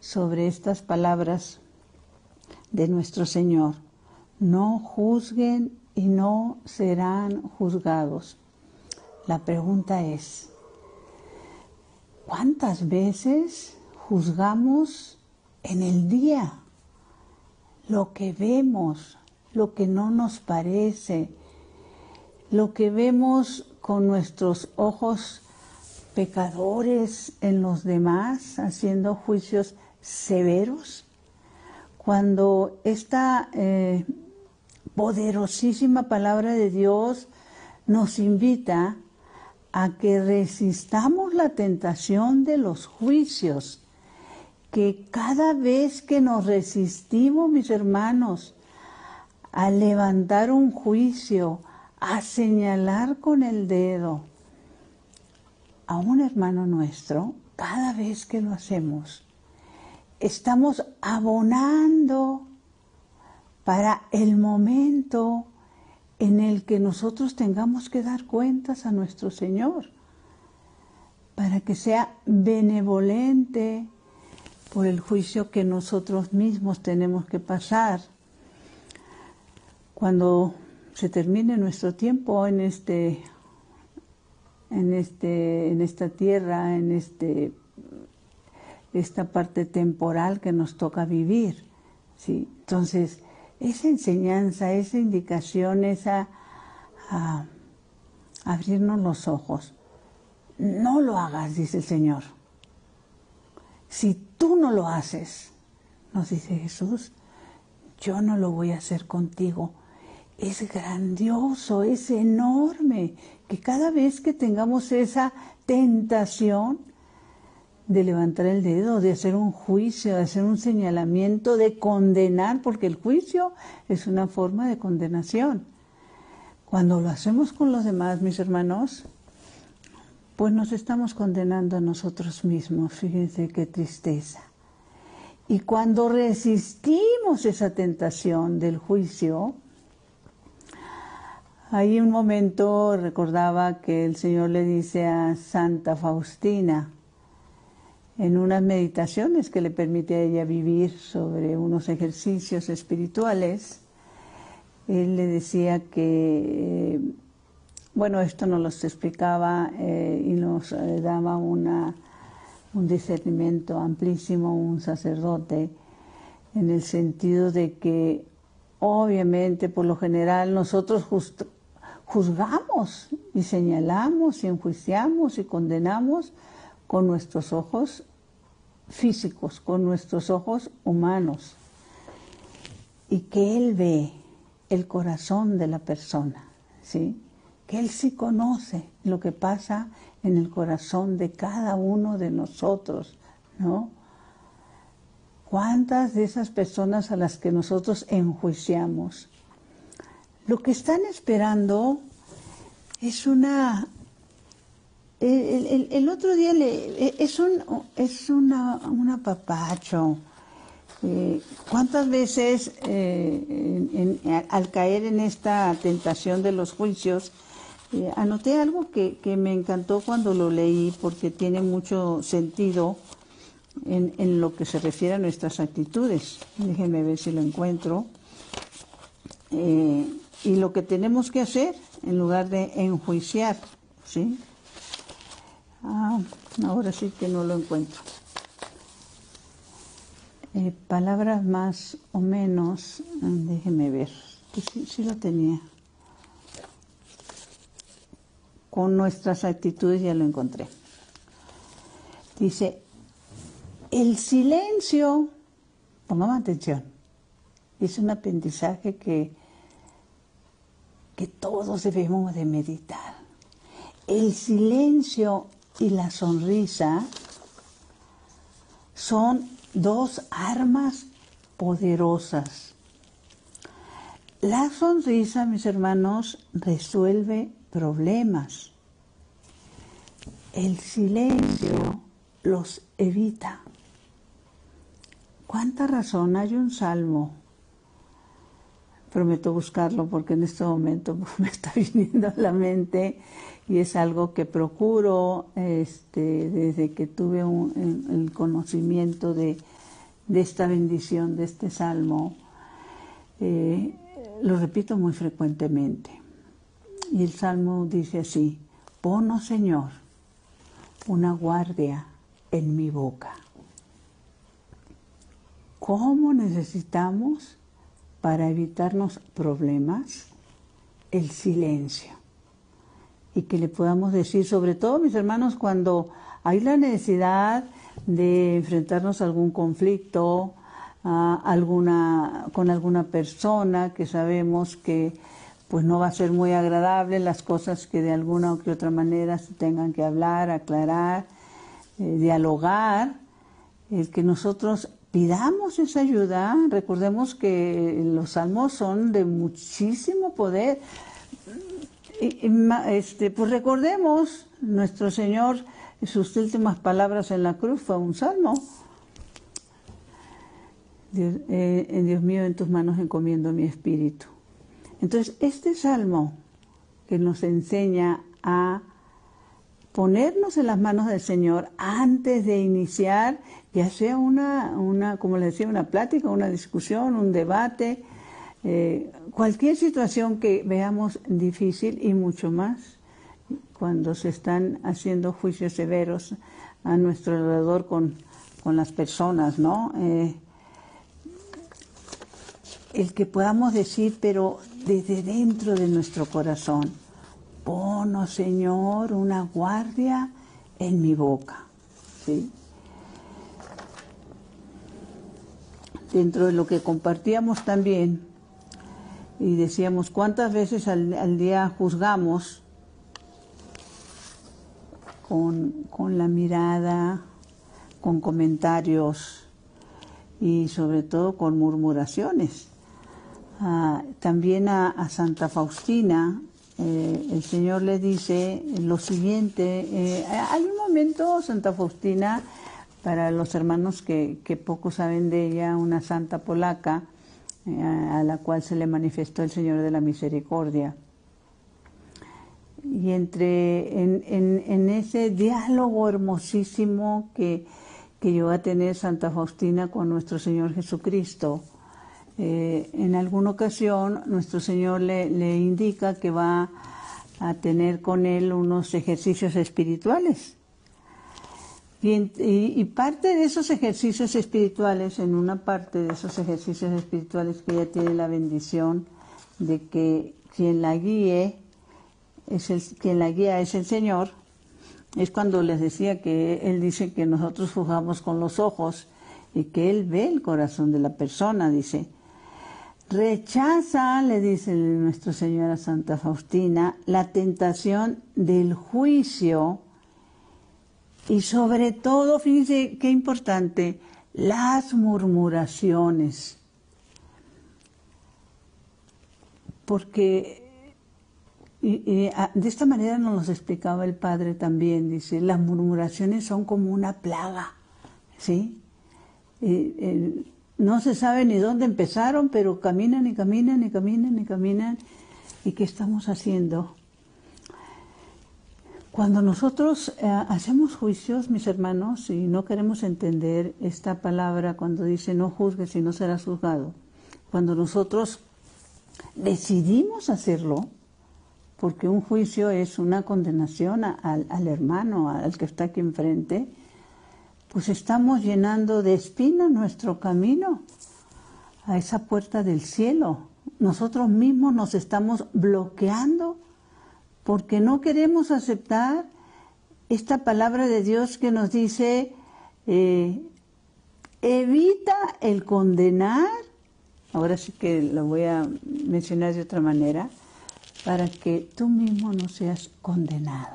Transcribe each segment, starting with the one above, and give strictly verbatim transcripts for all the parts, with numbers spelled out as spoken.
sobre estas palabras de nuestro Señor. No juzguen y no serán juzgados. La pregunta es, ¿cuántas veces juzgamos en el día lo que vemos, lo que no nos parece, lo que vemos con nuestros ojos pecadores en los demás, haciendo juicios severos? Cuando esta eh, poderosísima palabra de Dios nos invita a que resistamos la tentación de los juicios, que cada vez que nos resistimos, mis hermanos, a levantar un juicio, a señalar con el dedo a un hermano nuestro, cada vez que lo hacemos, estamos abonando para el momento en el que nosotros tengamos que dar cuentas a nuestro Señor, para que sea benevolente por el juicio que nosotros mismos tenemos que pasar. Cuando se termine nuestro tiempo en este, en este, en esta tierra, en este, esta parte temporal que nos toca vivir, ¿sí? Entonces, esa enseñanza, esa indicación, esa a, abrirnos los ojos. No lo hagas, dice el Señor. Si tú no lo haces, nos dice Jesús, yo no lo voy a hacer contigo. Es grandioso, es enorme, que cada vez que tengamos esa tentación de levantar el dedo, de hacer un juicio, de hacer un señalamiento, de condenar, porque el juicio es una forma de condenación. Cuando lo hacemos con los demás, mis hermanos, pues nos estamos condenando a nosotros mismos. Fíjense qué tristeza. Y cuando resistimos esa tentación del juicio, hay un momento, recordaba que el Señor le dice a Santa Faustina, en unas meditaciones que le permite a ella vivir sobre unos ejercicios espirituales, él le decía que, eh, bueno, esto nos lo explicaba eh, y nos eh, daba una, un discernimiento amplísimo, un sacerdote, en el sentido de que obviamente por lo general nosotros just, juzgamos y señalamos y enjuiciamos y condenamos con nuestros ojos físicos, con nuestros ojos humanos, y que Él ve el corazón de la persona, ¿sí? Que Él sí conoce lo que pasa en el corazón de cada uno de nosotros, ¿no? ¿Cuántas de esas personas a las que nosotros enjuiciamos, lo que están esperando es una... El, el, el otro día le, es un es una, un apapacho. Eh, ¿Cuántas veces eh, en, en, al caer en esta tentación de los juicios, eh, anoté algo que, que me encantó cuando lo leí, porque tiene mucho sentido en, en lo que se refiere a nuestras actitudes? Déjenme ver si lo encuentro. Eh, y lo que tenemos que hacer en lugar de enjuiciar, ¿sí? Ah, ahora sí que no lo encuentro. Eh, palabras más o menos, déjeme ver, que sí, sí lo tenía. Con nuestras actitudes ya lo encontré. Dice, el silencio, pongamos atención, es un aprendizaje que, que todos debemos de meditar. El silencio y la sonrisa son dos armas poderosas. La sonrisa, mis hermanos, resuelve problemas. El silencio los evita. ¿Cuánta razón? Hay un salmo. Prometo buscarlo porque en este momento me está viniendo a la mente y es algo que procuro este, desde que tuve un, el conocimiento de, de esta bendición, de este salmo, eh, lo repito muy frecuentemente. Y el salmo dice así: pon, oh Señor, una guardia en mi boca. ¿Cómo necesitamos, para evitarnos problemas, el silencio? Y que le podamos decir, sobre todo, mis hermanos, cuando hay la necesidad de enfrentarnos a algún conflicto, a alguna, con alguna persona que sabemos que pues no va a ser muy agradable, las cosas que de alguna u otra manera se tengan que hablar, aclarar, eh, dialogar, el que nosotros pidamos esa ayuda. Recordemos que los salmos son de muchísimo poder. Y, y, este, pues recordemos, nuestro Señor, sus últimas palabras en la cruz fue un salmo. Dios, eh, Dios mío, en tus manos encomiendo mi espíritu. Entonces, este salmo que nos enseña a ponernos en las manos del Señor antes de iniciar, ya sea una, una como le decía, una plática, una discusión, un debate, eh, cualquier situación que veamos difícil, y mucho más cuando se están haciendo juicios severos a nuestro alrededor con, con las personas, ¿no? Eh, el que podamos decir, pero desde dentro de nuestro corazón: pon, oh Señor, una guardia en mi boca. ¿Sí? Dentro de lo que compartíamos también, y decíamos, ¿cuántas veces al, al día juzgamos con, con la mirada, con comentarios y sobre todo con murmuraciones? Ah, también a, a Santa Faustina, eh, el Señor le dice lo siguiente. Eh, hay un momento, Santa Faustina, para los hermanos que, que poco saben de ella, una santa polaca, eh, a la cual se le manifestó el Señor de la Misericordia. Y entre en, en, en ese diálogo hermosísimo que, que llegó a tener Santa Faustina con nuestro Señor Jesucristo, Eh, en alguna ocasión nuestro Señor le, le indica que va a tener con él unos ejercicios espirituales. Y, y, y parte de esos ejercicios espirituales, en una parte de esos ejercicios espirituales, que ella tiene la bendición de que quien la guíe es el, quien la guía es el Señor. Es cuando les decía que Él dice que nosotros juzgamos con los ojos y que Él ve el corazón de la persona, dice. Rechaza, le dice nuestro Señor a Santa Faustina, la tentación del juicio y sobre todo, fíjense qué importante, las murmuraciones. Porque y, y, de esta manera nos lo explicaba el Padre también, dice, las murmuraciones son como una plaga, ¿sí? Y, el, no se sabe ni dónde empezaron, pero caminan y caminan y caminan y caminan. ¿Y qué estamos haciendo? Cuando nosotros eh, hacemos juicios, mis hermanos, y no queremos entender esta palabra cuando dice no juzgues y no serás juzgado, cuando nosotros decidimos hacerlo, porque un juicio es una condenación a, al, al hermano, al que está aquí enfrente, pues estamos llenando de espinas nuestro camino a esa puerta del cielo. Nosotros mismos nos estamos bloqueando porque no queremos aceptar esta palabra de Dios que nos dice, eh, evita el condenar. Ahora sí que lo voy a mencionar de otra manera, para que tú mismo no seas condenado.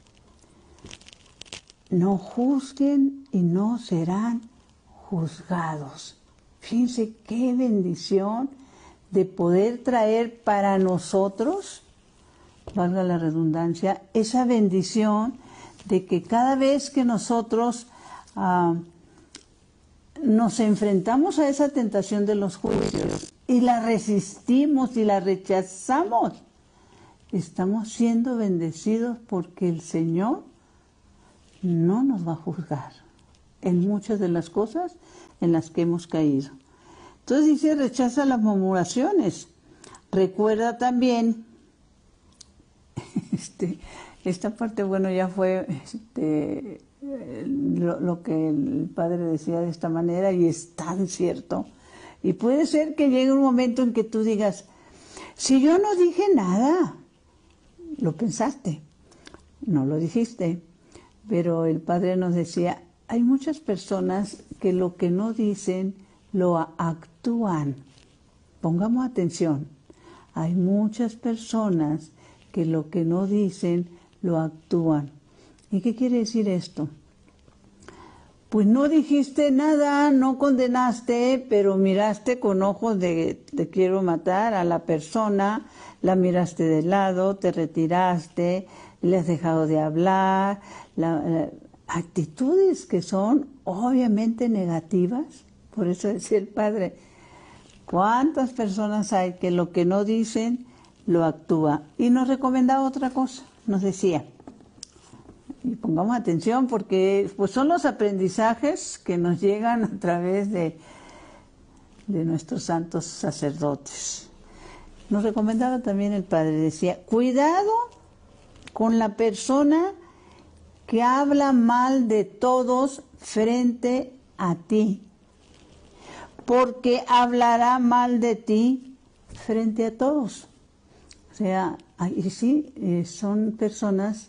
No juzguen y no serán juzgados. Fíjense qué bendición de poder traer para nosotros, valga la redundancia, esa bendición de que cada vez que nosotros uh, nos enfrentamos a esa tentación de los juicios y la resistimos y la rechazamos, estamos siendo bendecidos porque el Señor no nos va a juzgar. en muchas de las cosas en las que hemos caído. Entonces dice, rechaza las murmuraciones. Recuerda también, este, esta parte, bueno, ya fue este, lo, lo que el padre decía de esta manera, y es tan cierto. Y puede ser que llegue un momento en que tú digas, si yo no dije nada, lo pensaste, no lo dijiste, pero el padre nos decía, hay muchas personas que lo que no dicen lo actúan. Pongamos atención, hay muchas personas que lo que no dicen lo actúan. ¿Y qué quiere decir esto? Pues no dijiste nada, no condenaste, pero miraste con ojos de te quiero matar a la persona, la miraste de lado, te retiraste, le has dejado de hablar, la, la, actitudes que son obviamente negativas. Por eso decía el padre, ¿cuántas personas hay que lo que no dicen lo actúa? Y nos recomendaba otra cosa, nos decía, y pongamos atención porque pues son los aprendizajes que nos llegan a través de, de nuestros santos sacerdotes. Nos recomendaba también el padre, decía, cuidado con la persona que habla mal de todos frente a ti, porque hablará mal de ti frente a todos. O sea, y sí, eh, son personas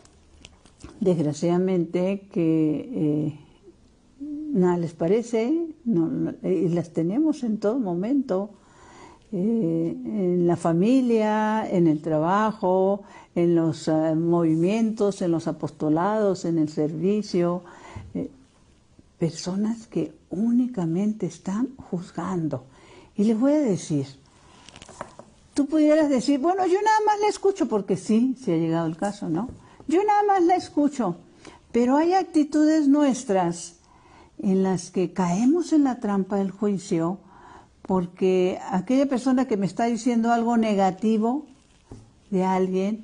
desgraciadamente que eh, nada les parece, no, no, y las tenemos en todo momento, eh, en la familia, en el trabajo, en los uh, movimientos, en los apostolados, en el servicio, eh, personas que únicamente están juzgando. Y les voy a decir, tú pudieras decir, bueno, yo nada más la escucho, porque sí, se ha llegado el caso, ¿no? Yo nada más la escucho, pero hay actitudes nuestras en las que caemos en la trampa del juicio, porque aquella persona que me está diciendo algo negativo de alguien,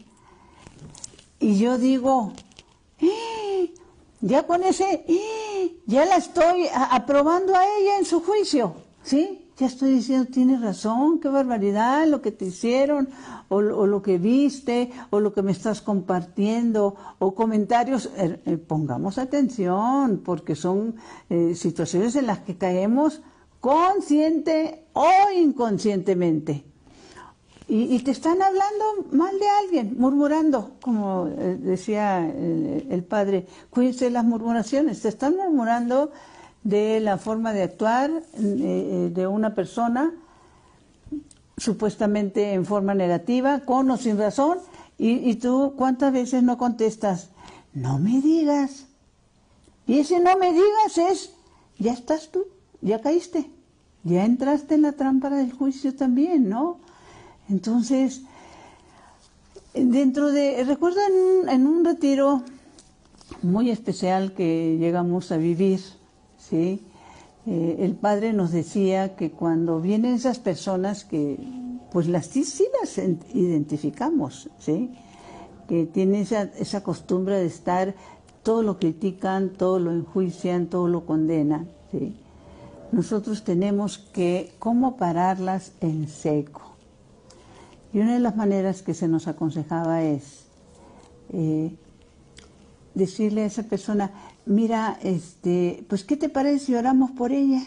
y yo digo, ¡eh! Ya con ese, ¡eh! Ya la estoy aprobando a ella en su juicio, ¿sí? Ya estoy diciendo, tienes razón, qué barbaridad lo que te hicieron, o, o lo que viste, o lo que me estás compartiendo, o comentarios. Eh, eh, pongamos atención, porque son eh, situaciones en las que caemos consciente o inconscientemente. Y, y te están hablando mal de alguien, murmurando, como eh, decía el, el padre, cuídense de las murmuraciones, te están murmurando de la forma de actuar eh, de una persona, supuestamente en forma negativa, con o sin razón, y, y tú cuántas veces no contestas, no me digas. Y ese no me digas es, ya estás tú, ya caíste, ya entraste en la trampa del juicio también, ¿no? Entonces, dentro de, recuerdo en, en un retiro muy especial que llegamos a vivir, ¿sí? Eh, el padre nos decía que cuando vienen esas personas que, pues las sí, sí las identificamos, ¿sí? Que tienen esa, esa costumbre de estar, todo lo critican, todo lo enjuician, todo lo condenan, ¿sí? Nosotros tenemos que, ¿cómo pararlas en seco? Y una de las maneras que se nos aconsejaba es eh, decirle a esa persona, mira, este, pues ¿qué te parece si oramos por ella?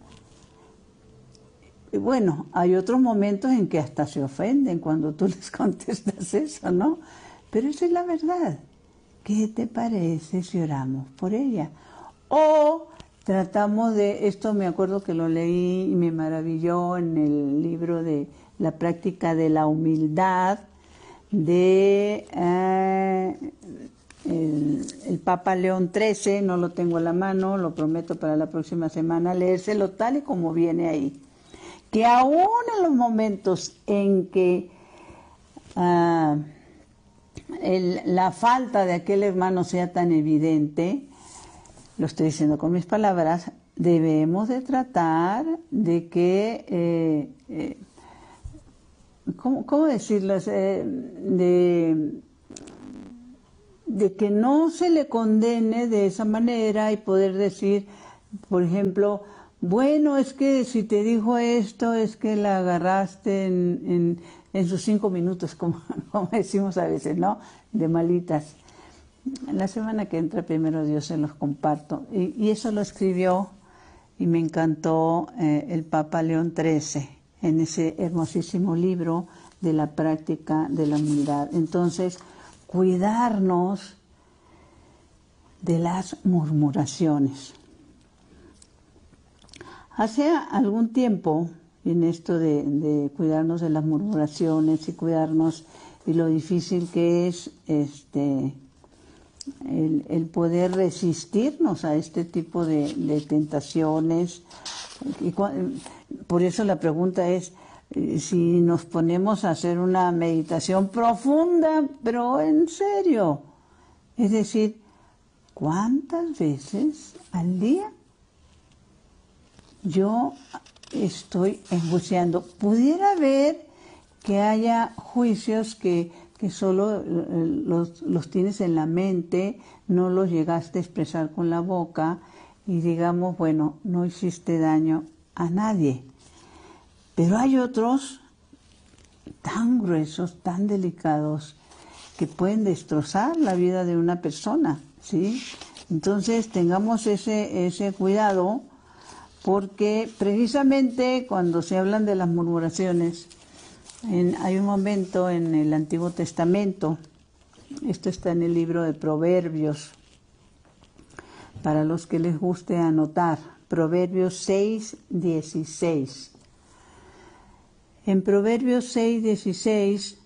Y bueno, hay otros momentos en que hasta se ofenden cuando tú les contestas eso, ¿no? Pero esa es la verdad. ¿Qué te parece si oramos por ella? O tratamos de, esto me acuerdo que lo leí y me maravilló en el libro de La práctica de la humildad de eh, el, el Papa León trece, no lo tengo a la mano, lo prometo para la próxima semana leérselo tal y como viene ahí. Que aún en los momentos en que uh, el, la falta de aquel hermano sea tan evidente, lo estoy diciendo con mis palabras, debemos de tratar de que, eh, eh, ¿cómo, cómo decirlo? Eh, de de que no se le condene de esa manera y poder decir, por ejemplo, bueno, es que si te dijo esto, es que la agarraste en, en, en sus cinco minutos, como, como decimos a veces, ¿no? De malitas. La semana que entra, primero Dios, se los comparto. Y, y eso lo escribió, y me encantó, eh, el Papa León trece, en ese hermosísimo libro de la práctica de la humildad. Entonces, cuidarnos de las murmuraciones. Hace algún tiempo, en esto de, de cuidarnos de las murmuraciones y cuidarnos, y lo difícil que es este, el, el poder resistirnos a este tipo de, de tentaciones. Y por eso la pregunta es, si nos ponemos a hacer una meditación profunda, pero en serio, es decir, ¿cuántas veces al día yo estoy enjuiciando? Pudiera ver que haya juicios que, que solo los, los tienes en la mente, no los llegaste a expresar con la boca, y digamos, bueno, no hiciste daño a nadie. Pero hay otros tan gruesos, tan delicados, que pueden destrozar la vida de una persona, ¿sí? Entonces tengamos ese, ese cuidado, porque precisamente cuando se hablan de las murmuraciones, en, hay un momento en el Antiguo Testamento, esto está en el libro de Proverbios, para los que les guste anotar, Proverbios seis, dieciséis. En Proverbios seis, dieciséis,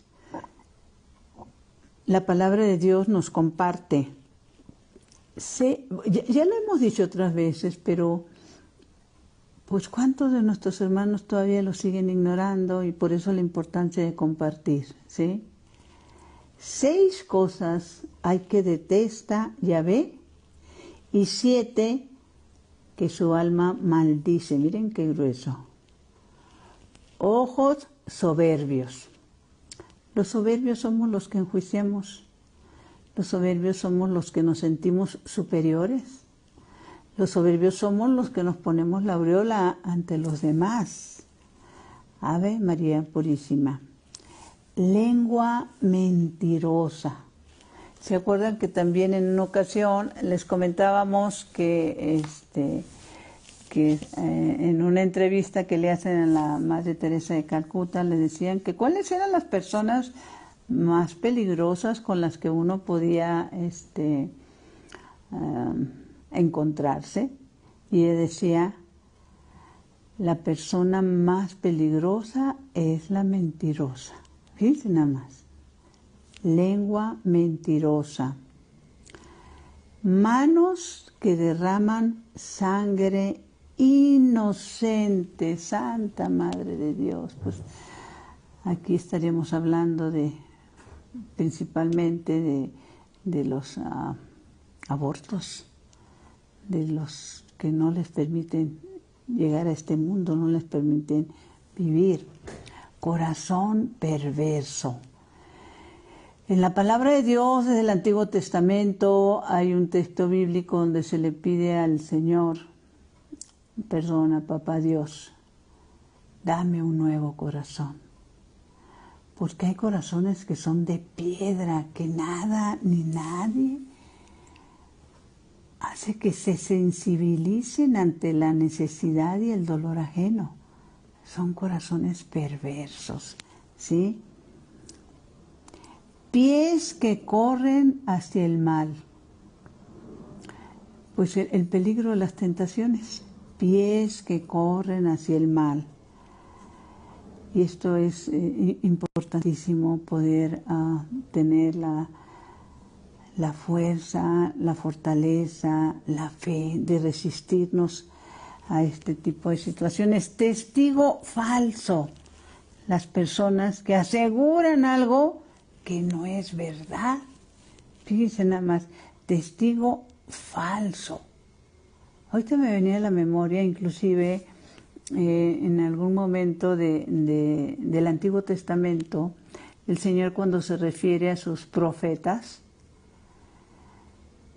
la palabra de Dios nos comparte. Se, ya, ya lo hemos dicho otras veces, pero pues ¿cuántos de nuestros hermanos todavía lo siguen ignorando? Y por eso la importancia de compartir, ¿sí? Seis cosas hay que detesta Yahvé, y siete que su alma maldice. Miren qué grueso. Ojos soberbios. Los soberbios somos los que enjuiciamos. Los soberbios somos los que nos sentimos superiores. Los soberbios somos los que nos ponemos la aureola ante los demás. Ave María Purísima. Lengua mentirosa. ¿Se acuerdan que también en una ocasión les comentábamos que, este, que eh, en una entrevista que le hacen a la Madre Teresa de Calcuta, le decían que cuáles eran las personas más peligrosas con las que uno podía este, um, encontrarse? Y ella decía, la persona más peligrosa es la mentirosa. Fíjense nada más. Lengua mentirosa. Manos que derraman sangre inocente. Santa Madre de Dios. Pues aquí estaríamos hablando de principalmente de, de los uh, abortos, de los que no les permiten llegar a este mundo, no les permiten vivir. Corazón perverso. En la palabra de Dios, desde el Antiguo Testamento, hay un texto bíblico donde se le pide al Señor, perdona, Papá Dios, dame un nuevo corazón. Porque hay corazones que son de piedra, que nada ni nadie hace que se sensibilicen ante la necesidad y el dolor ajeno. Son corazones perversos, ¿sí? Pies que corren hacia el mal. Pues el, el peligro de las tentaciones. Pies que corren hacia el mal. Y esto es eh, importantísimo, poder uh, tener la, la fuerza, la fortaleza, la fe de resistirnos a este tipo de situaciones. Testigo falso. Las personas que aseguran algo que no es verdad. Fíjense nada más, testigo falso. Ahorita me venía a la memoria, inclusive, eh, en algún momento de, de, del Antiguo Testamento, el Señor, cuando se refiere a sus profetas,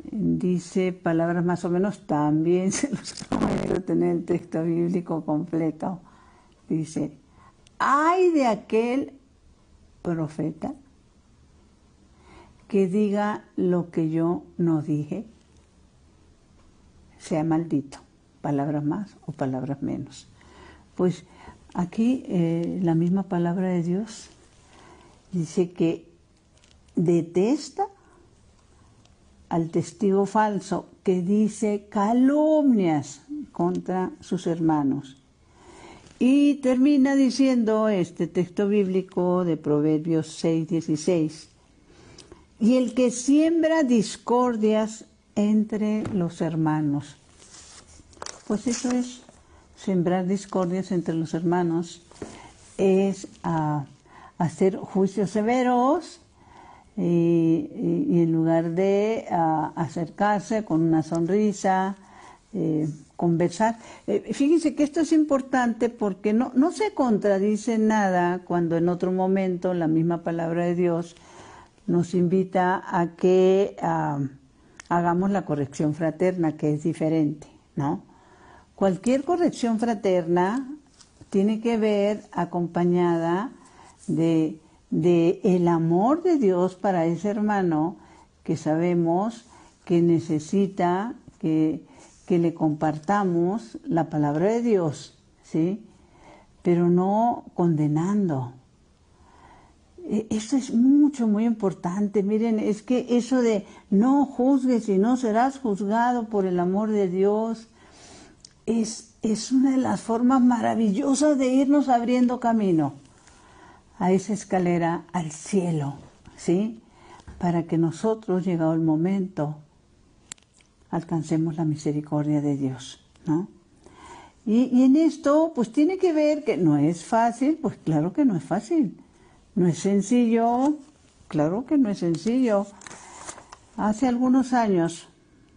dice palabras más o menos, también se los quiero tener el texto bíblico completo. Dice, ay de aquel profeta que diga lo que yo no dije, sea maldito, palabras más o palabras menos. Pues aquí eh, la misma palabra de Dios dice que detesta al testigo falso que dice calumnias contra sus hermanos. Y termina diciendo este texto bíblico de Proverbios seis, dieciséis. Y el que siembra discordias entre los hermanos. Pues eso es, sembrar discordias entre los hermanos es uh, hacer juicios severos y, y, y en lugar de uh, acercarse con una sonrisa, eh, conversar. Eh, fíjense que esto es importante porque no, no se contradice nada cuando en otro momento la misma palabra de Dios nos invita a que uh, hagamos la corrección fraterna, que es diferente, ¿no? Cualquier corrección fraterna tiene que ver acompañada de, de el amor de Dios para ese hermano que sabemos que necesita que, que le compartamos la palabra de Dios, ¿sí? Pero no condenando. Esto es mucho, muy importante. Miren, es que eso de no juzgues y no serás juzgado por el amor de Dios es, es una de las formas maravillosas de irnos abriendo camino a esa escalera al cielo, ¿sí? Para que nosotros, llegado el momento, alcancemos la misericordia de Dios, ¿no? Y, y en esto, pues tiene que ver que no es fácil, pues claro que no es fácil. No es sencillo, claro que no es sencillo. Hace algunos años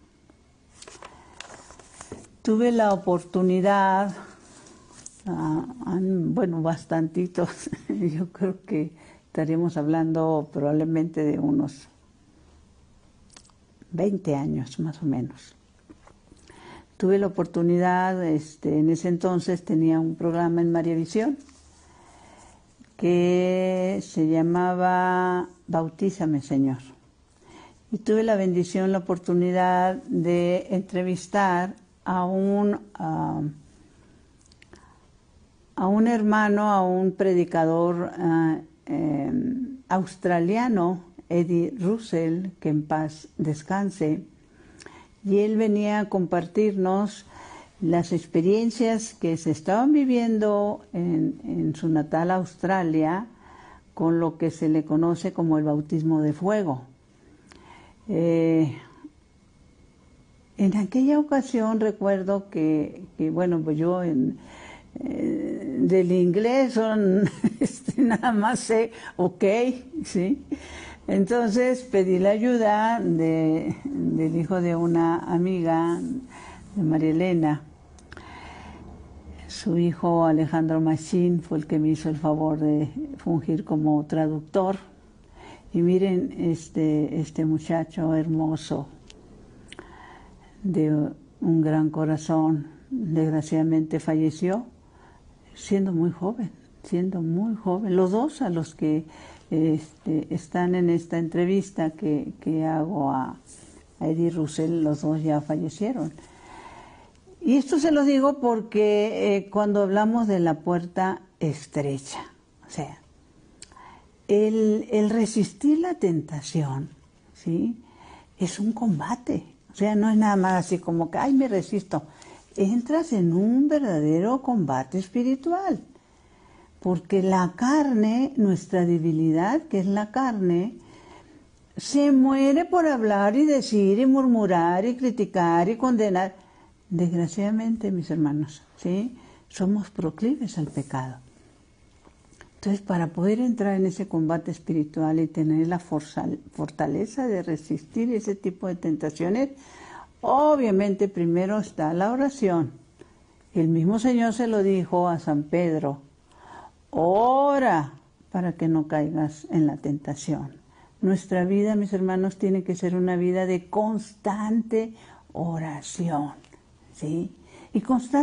tuve la oportunidad, uh, bueno, bastantitos, yo creo que estaríamos hablando probablemente de unos veinte años más o menos. Tuve la oportunidad, este, en ese entonces tenía un programa en Mariavisión que se llamaba Bautízame, Señor. Y tuve la bendición, la oportunidad de entrevistar a un, uh, a un hermano, a un predicador uh, eh, australiano, Eddie Russell, que en paz descanse. Y él venía a compartirnos las experiencias que se estaban viviendo en, en su natal Australia con lo que se le conoce como el bautismo de fuego. Eh, en aquella ocasión recuerdo que, que bueno, pues yo en, eh, del inglés son, este, nada más sé ok, ¿sí? Entonces pedí la ayuda de, del hijo de una amiga, de María Elena. Su hijo Alejandro Machín fue el que me hizo el favor de fungir como traductor. Y miren, este, este muchacho hermoso, de un gran corazón, desgraciadamente falleció siendo muy joven, siendo muy joven. Los dos a los que este, están en esta entrevista que, que hago a, a Eddie Russell, los dos ya fallecieron. Y esto se lo digo porque eh, cuando hablamos de la puerta estrecha, o sea, el, el resistir la tentación, ¿sí? Es un combate. O sea, no es nada más así como que, ay, me resisto. Entras en un verdadero combate espiritual. Porque la carne, nuestra debilidad, que es la carne, se muere por hablar y decir y murmurar y criticar y condenar. Desgraciadamente, mis hermanos, ¿sí? Somos proclives al pecado. Entonces, para poder entrar en ese combate espiritual y tener la fortaleza de resistir ese tipo de tentaciones, obviamente primero está la oración. El mismo Señor se lo dijo a San Pedro: ora para que no caigas en la tentación. Nuestra vida, mis hermanos, tiene que ser una vida de constante oración, ¿sí? Y constante